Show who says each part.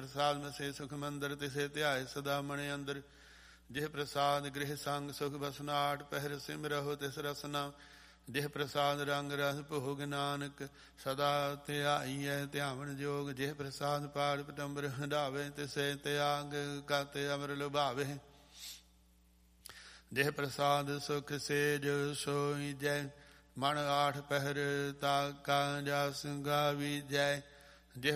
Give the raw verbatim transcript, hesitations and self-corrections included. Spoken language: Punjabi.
Speaker 1: ਪ੍ਰਸਾਦ ਮਸੇ ਸੁਖ ਮੰਦਰ ਤਿਸੇ ਧਿਆਏ ਸਦਾ ਮਣੇ ਅੰਦਰ। ਜਿਹ ਪ੍ਰਸਾਦ ਗ੍ਰਹਿ ਸੰਗ ਸੁਖ ਬਸਨਾਟ ਪਹਿਰ ਸਿਮਰਹੁ ਤਿਸ ਰਸਨਾ। ਜਿਹ ਪ੍ਰਸਾਦ ਰੰਗ ਰਸ ਭੋਗ ਨਾਨਕ ਸਦਾ ਧਿਆਈਐ ਧਿਆਵਨ ਜੋਗ। ਜਿਹ ਪ੍ਰਸਾਦ ਪਾੜ ਪਟੰਬਰ ਹੰਢਾਵੇ ਤਿਸੇ ਤਿਆਗ ਕਤ ਅਮਰ ਲੁਭਾਵੇ। ਜਿਹ ਪ੍ਰਸਾਦ ਸੁਖ ਸੇਜ ਸੋਈ ਜੈ ਮਨ ਆਠ ਪਹਿਰ ਤਾਕਾ ਜਸ ਗਾਵੀ ਜੈ।